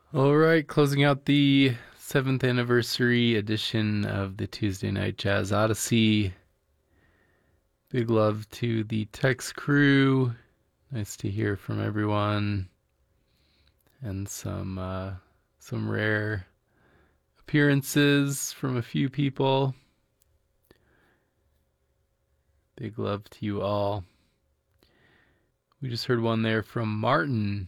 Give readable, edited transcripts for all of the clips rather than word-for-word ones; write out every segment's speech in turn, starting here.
All right, closing out the 7th anniversary edition of the Tuesday Night Jazz Odyssey. Big love to the Tex crew. Nice to hear from everyone, and some rare appearances from a few people. Big love to you all. We just heard one there from Martin,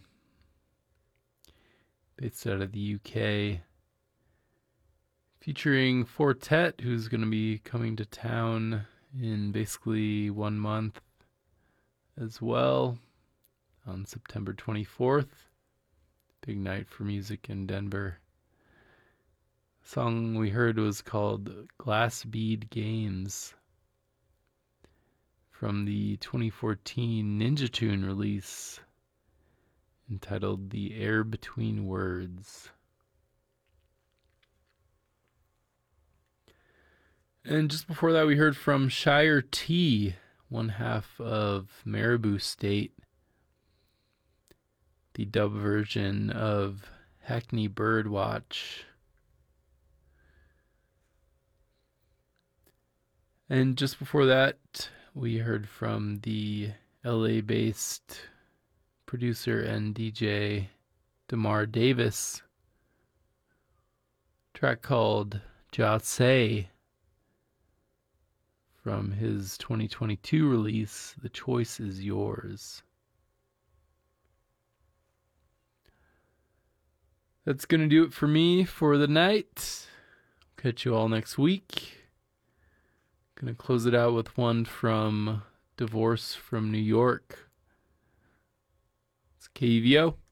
based out of the UK, featuring Fortet, who's going to be coming to town in basically 1 month as well, on September 24th. Big night for music in Denver. The song we heard was called Glass Bead Games from the 2014 Ninja Tune release entitled The Air Between Words. And just before that, we heard from Shire T, one half of Marabou State, the dub version of Hackney Birdwatch. And just before that, we heard from the LA-based producer and DJ DeMar Davis, track called Jase from his 2022 release, The Choice Is Yours. That's going to do it for me for the night. Catch you all next week. Gonna close it out with one from Divorce from New York. It's KVO.